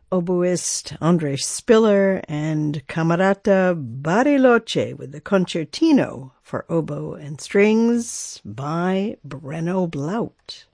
oboist Andre Spiller and Camerata Bariloche with the Concertino for Oboe and Strings by Brenno Blaut.